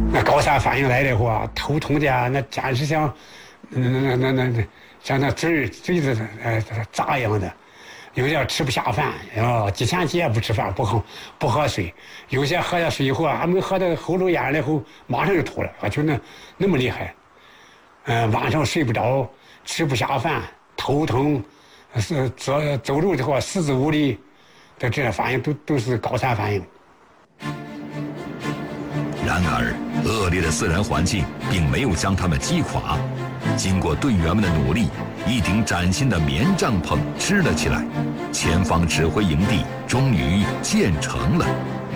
那高山反应来了以后啊，头痛的啊，那简直像，像那嘴子炸一样的。有点吃不下饭，几天几夜不吃饭，不喝水。有些喝了水以后啊，还没喝到喉咙眼了以后，马上就吐了，就那么厉害。晚上睡不着，吃不下饭，头疼，走路的话四肢无力，的这些反应都是高山反应。 然而，恶劣的自然环境并没有将他们击垮。经过队员们的努力，一顶崭新的棉帐篷支了起来，前方指挥营地终于建成了。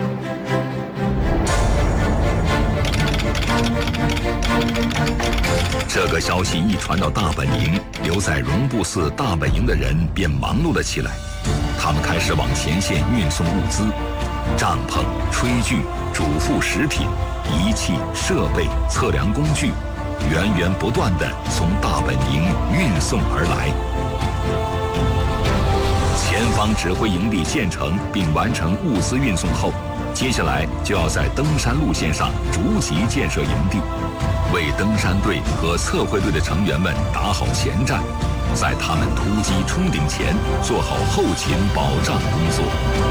这个消息一传到大本营，留在荣布寺大本营的人便忙碌了起来。他们开始往前线运送物资，帐篷、炊具、主副食品、仪器、设备、测量工具，源源不断地从大本营运送而来。前方指挥营地建成并完成物资运送后，接下来就要在登山路线上逐级建设营地，为登山队和测绘队的成员们打好前站，在他们突击冲顶前做好后勤保障工作。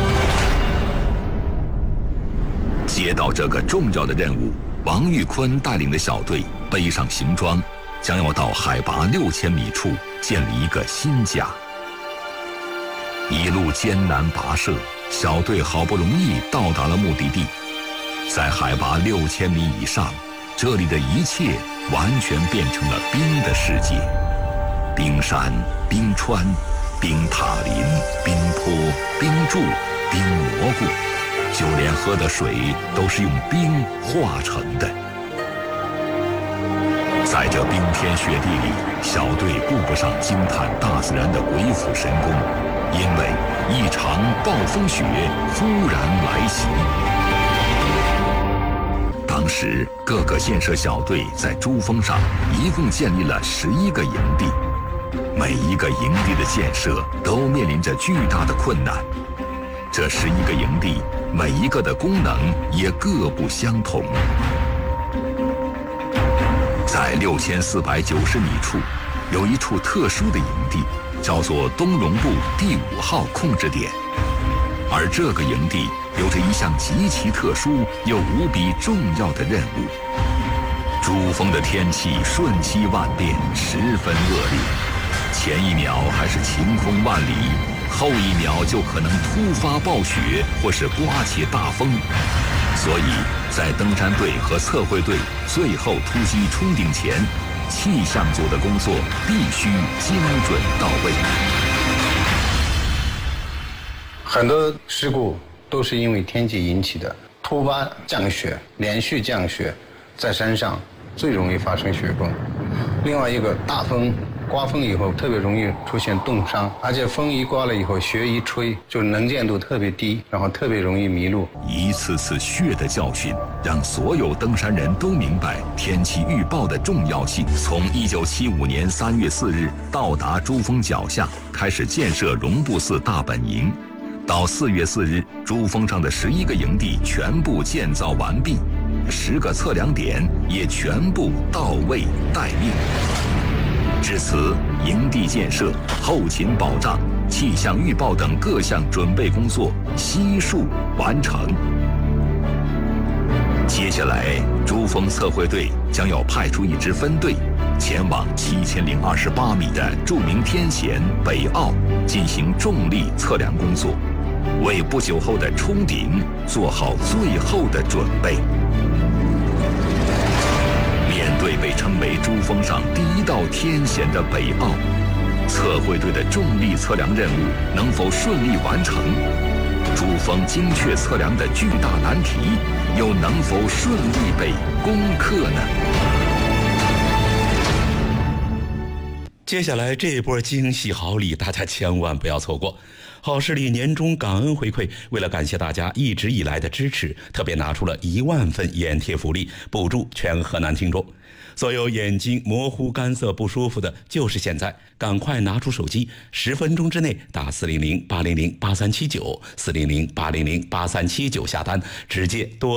接到这个重要的任务，王玉坤带领的小队背上行装，将要到海拔6000米处建立一个新家。一路艰难跋涉，小队好不容易到达了目的地。在海拔6000米以上，这里的一切完全变成了冰的世界。冰山、冰川、冰塔林、冰坡、冰柱、冰蘑菇，就连喝的水都是用冰化成的。在这冰天雪地里，小队顾不上惊叹大自然的鬼斧神工，因为一场暴风雪忽然来袭。当时各个建设小队在珠峰上一共建立了11个营地，每一个营地的建设都面临着巨大的困难。这11个营地每一个的功能也各不相同。在6490米处，有一处特殊的营地，叫做东荣部第5号控制点。而这个营地有着一项极其特殊又无比重要的任务。珠峰的天气瞬息万变，十分恶劣，前一秒还是晴空万里，后一秒就可能突发暴雪或是刮起大风。所以在登山队和测绘队最后突击冲顶前，气象组的工作必须精准到位。 很多事故都是因为天气引起的，突发降雪、连续降雪，在山上最容易发生雪崩。另外一个，大风刮风以后特别容易出现冻伤，而且风一刮了以后，雪一吹就能见度特别低，然后特别容易迷路。 一次次雪的教训让所有登山人都明白天气预报的重要性。从1975年3月4日到达珠峰脚下，开始建设荣布寺大本营，到4月4日，珠峰上的11个营地全部建造完毕，10个测量点也全部到位待命。至此，营地建设、后勤保障、气象预报等各项准备工作悉数完成。接下来，珠峰测绘队将要派出一支分队，前往7028米的著名天险北坳进行重力测量工作，为不久后的冲顶做好最后的准备。面对被称为珠峰上第一道天险的北坳，测绘队的重力测量任务能否顺利完成？珠峰精确测量的巨大难题又能否顺利被攻克呢？ 接下来这波惊喜好礼，大家千万不要错过。好视力年终感恩回馈，为了感谢大家一直以来的支持，特别拿出了1万份眼贴福利，补助全河南听众。所有眼睛模糊、干涩不舒服的，就是现在，赶快拿出手机，10分钟之内打400-800-8379，400-800-8379下单，直接多